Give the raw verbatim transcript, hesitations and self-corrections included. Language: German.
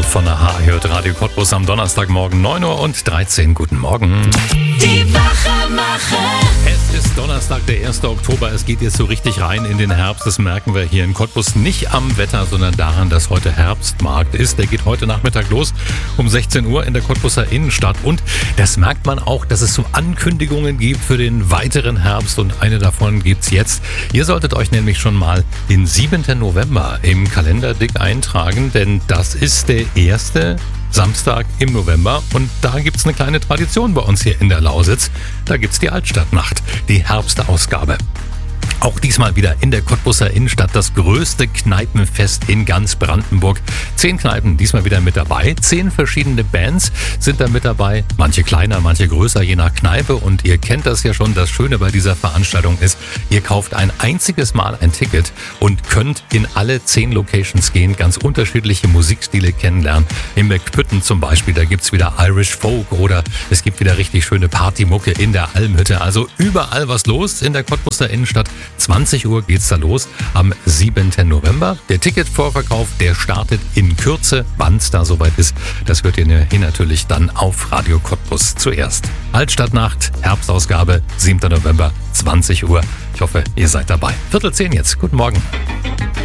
von der H. Hört Radio Cottbus am Donnerstagmorgen neun Uhr und dreizehn. Guten Morgen. Die Wachemacher. Es ist Donnerstag, der erste Oktober. Es geht jetzt so richtig rein in den Herbst. Das merken wir hier in Cottbus nicht am Wetter, sondern daran, dass heute Herbstmarkt ist. Der geht heute Nachmittag los um sechzehn Uhr in der Cottbuser Innenstadt. Und das merkt man auch, dass es so Ankündigungen gibt für den weiteren Herbst. Und eine davon gibt's jetzt. Ihr solltet euch nämlich schon mal den siebten November im Kalender dick eintragen, denn das ist der erste Samstag im November und da gibt's eine kleine Tradition bei uns hier in der Lausitz. Da gibt's die Altstadtnacht, die Herbstausgabe. Auch diesmal wieder in der Cottbuser Innenstadt das größte Kneipenfest in ganz Brandenburg. Zehn Kneipen diesmal wieder mit dabei. Zehn verschiedene Bands sind da mit dabei. Manche kleiner, manche größer, je nach Kneipe. Und ihr kennt das ja schon. Das Schöne bei dieser Veranstaltung ist, ihr kauft ein einziges Mal ein Ticket und könnt in alle zehn Locations gehen, ganz unterschiedliche Musikstile kennenlernen. In McPütten zum Beispiel, da gibt's wieder Irish Folk oder es gibt wieder richtig schöne Partymucke in der Almhütte. Also überall was los in der Cottbuser Innenstadt. zwanzig Uhr geht's da los am siebten November. Der Ticketvorverkauf, der startet in Kürze. Wann's da soweit ist, das hört ihr hier natürlich dann auf Radio Cottbus zuerst. Altstadtnacht, Herbstausgabe, siebten November, zwanzig Uhr. Ich hoffe, ihr seid dabei. Viertel zehn jetzt. Guten Morgen.